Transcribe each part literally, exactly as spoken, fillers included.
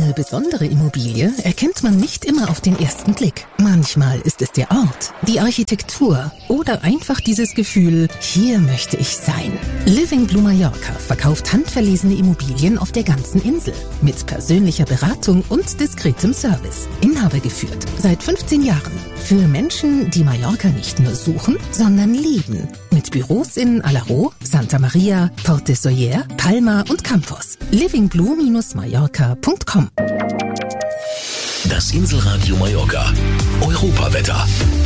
Eine besondere Immobilie erkennt man nicht immer auf den ersten Blick. Manchmal ist es der Ort, die Architektur oder einfach dieses Gefühl, hier möchte ich sein. Living Blue Mallorca verkauft handverlesene Immobilien auf der ganzen Insel. Mit persönlicher Beratung und diskretem Service. Inhaber geführt seit fünfzehn Jahren. Für Menschen, die Mallorca nicht nur suchen, sondern lieben. Mit Büros in Alaró, Santa Maria, Port de Sóller, Palma und Campos. living blue Bindestrich mallorca punkt com. Das Inselradio Mallorca. Europawetter.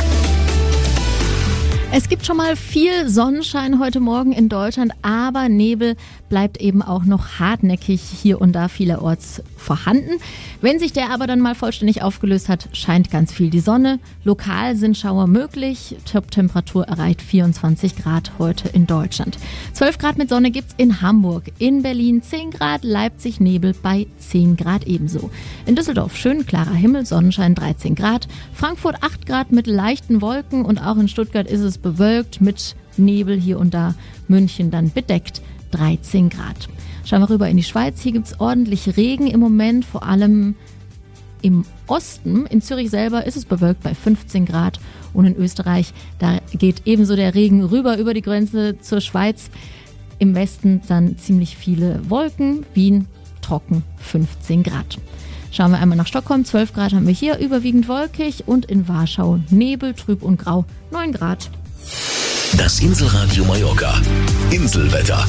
Es gibt schon mal viel Sonnenschein heute Morgen in Deutschland, aber Nebel bleibt eben auch noch hartnäckig hier und da vielerorts vorhanden. Wenn sich der aber dann mal vollständig aufgelöst hat, scheint ganz viel die Sonne. Lokal sind Schauer möglich. Top-Temperatur erreicht vierundzwanzig Grad heute in Deutschland. zwölf Grad mit Sonne gibt's in Hamburg. In Berlin zehn Grad, Leipzig Nebel bei zehn Grad ebenso. In Düsseldorf schön klarer Himmel, Sonnenschein dreizehn Grad. Frankfurt acht Grad mit leichten Wolken und auch in Stuttgart ist es bewölkt mit Nebel hier und da. München dann bedeckt dreizehn Grad. Schauen wir rüber in die Schweiz. Hier gibt es ordentlich Regen im Moment, vor allem im Osten. In Zürich selber ist es bewölkt bei fünfzehn Grad. Und in Österreich, da geht ebenso der Regen rüber über die Grenze zur Schweiz. Im Westen dann ziemlich viele Wolken. Wien trocken fünfzehn Grad. Schauen wir einmal nach Stockholm. zwölf Grad haben wir hier, überwiegend wolkig. Und in Warschau Nebel, trüb und grau, neun Grad. Das Inselradio Mallorca. Inselwetter.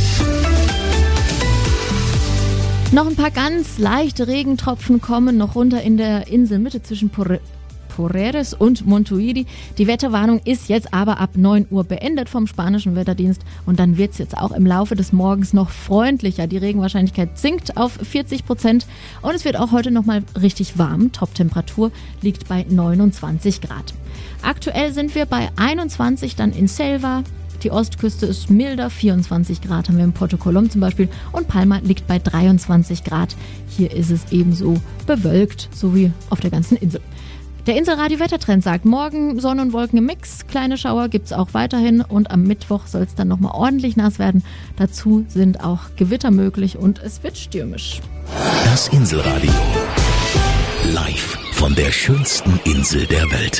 Noch ein paar ganz leichte Regentropfen kommen noch runter in der Inselmitte zwischen Por- Porreres und Montuiri. Die Wetterwarnung ist jetzt aber ab neun Uhr beendet vom spanischen Wetterdienst und dann wird es jetzt auch im Laufe des Morgens noch freundlicher. Die Regenwahrscheinlichkeit sinkt auf vierzig Prozent und es wird auch heute nochmal richtig warm. Toptemperatur liegt bei neunundzwanzig Grad. Aktuell sind wir bei einundzwanzig dann in Selva. Die Ostküste ist milder, vierundzwanzig Grad haben wir in Porto Colom zum Beispiel und Palma liegt bei dreiundzwanzig Grad. Hier ist es ebenso bewölkt, so wie auf der ganzen Insel. Der Inselradio-Wettertrend sagt, morgen Sonne und Wolken im Mix, kleine Schauer gibt es auch weiterhin und am Mittwoch soll es dann nochmal ordentlich nass werden. Dazu sind auch Gewitter möglich und es wird stürmisch. Das Inselradio. Live von der schönsten Insel der Welt.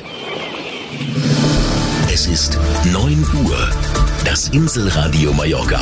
Es ist neun Uhr. Das Inselradio Mallorca.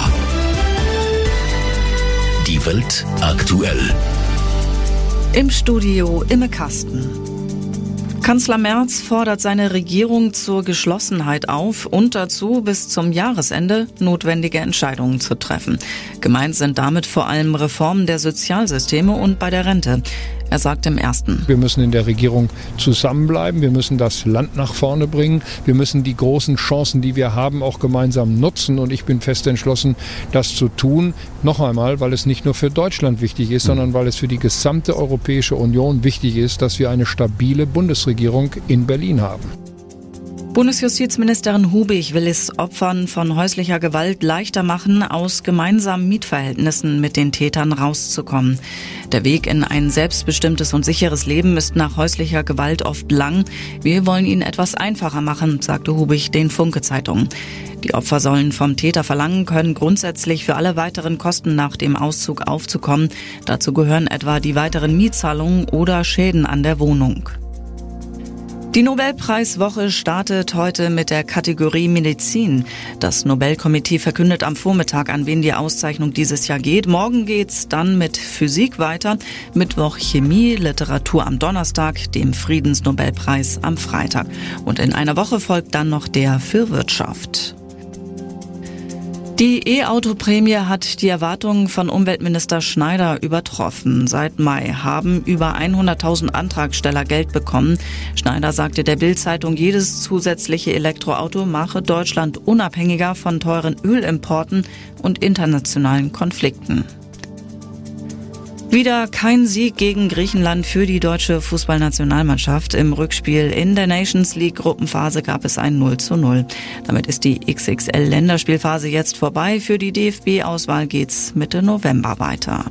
Die Welt aktuell. Im Studio Imme Kasten. Kanzler Merz fordert seine Regierung zur Geschlossenheit auf und dazu, bis zum Jahresende notwendige Entscheidungen zu treffen. Gemeint sind damit vor allem Reformen der Sozialsysteme und bei der Rente. Er sagt im Ersten: Wir müssen in der Regierung zusammenbleiben, wir müssen das Land nach vorne bringen, wir müssen die großen Chancen, die wir haben, auch gemeinsam nutzen und ich bin fest entschlossen, das zu tun. Noch einmal, weil es nicht nur für Deutschland wichtig ist, sondern weil es für die gesamte Europäische Union wichtig ist, dass wir eine stabile Bundesregierung in Berlin haben. Bundesjustizministerin Hubig will es Opfern von häuslicher Gewalt leichter machen, aus gemeinsamen Mietverhältnissen mit den Tätern rauszukommen. Der Weg in ein selbstbestimmtes und sicheres Leben ist nach häuslicher Gewalt oft lang. Wir wollen ihn etwas einfacher machen, sagte Hubig den Funke-Zeitungen. Die Opfer sollen vom Täter verlangen können, grundsätzlich für alle weiteren Kosten nach dem Auszug aufzukommen. Dazu gehören etwa die weiteren Mietzahlungen oder Schäden an der Wohnung. Die Nobelpreiswoche startet heute mit der Kategorie Medizin. Das Nobelkomitee verkündet am Vormittag, an wen die Auszeichnung dieses Jahr geht. Morgen geht's dann mit Physik weiter, Mittwoch Chemie, Literatur am Donnerstag, dem Friedensnobelpreis am Freitag. Und in einer Woche folgt dann noch der für Wirtschaft. Die E-Auto-Prämie hat die Erwartungen von Umweltminister Schneider übertroffen. Seit Mai haben über hunderttausend Antragsteller Geld bekommen. Schneider sagte der Bild-Zeitung, jedes zusätzliche Elektroauto mache Deutschland unabhängiger von teuren Ölimporten und internationalen Konflikten. Wieder kein Sieg gegen Griechenland für die deutsche Fußballnationalmannschaft. Im Rückspiel in der Nations League Gruppenphase gab es ein null zu null. Damit ist die X X L-Länderspielphase jetzt vorbei. Für die D F B-Auswahl geht's Mitte November weiter.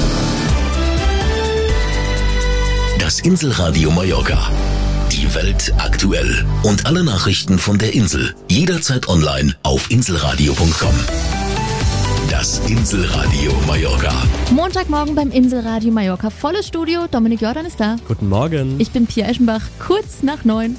Das Inselradio Mallorca. Die Welt aktuell. Und alle Nachrichten von der Insel. Jederzeit online auf inselradio punkt com. Das Inselradio Mallorca. Montagmorgen beim Inselradio Mallorca. Volles Studio. Dominik Jordan ist da. Guten Morgen. Ich bin Pia Eschenbach. Kurz nach neun.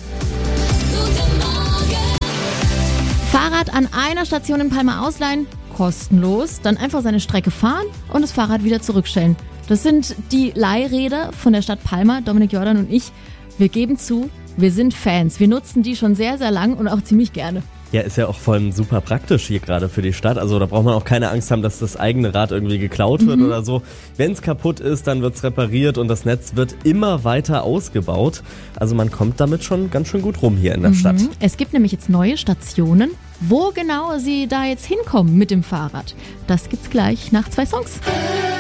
Fahrrad an einer Station in Palma ausleihen. Kostenlos. Dann einfach seine Strecke fahren und das Fahrrad wieder zurückstellen. Das sind die Leihräder von der Stadt Palma. Dominik Jordan und ich. Wir geben zu, wir sind Fans. Wir nutzen die schon sehr, sehr lang und auch ziemlich gerne. Ja, ist ja auch vor allem super praktisch hier gerade für die Stadt. Also da braucht man auch keine Angst haben, dass das eigene Rad irgendwie geklaut wird mhm. oder so. Wenn es kaputt ist, dann wird es repariert und das Netz wird immer weiter ausgebaut. Also man kommt damit schon ganz schön gut rum hier in der mhm. Stadt. Es gibt nämlich jetzt neue Stationen. Wo genau Sie da jetzt hinkommen mit dem Fahrrad, das gibt's gleich nach zwei Songs.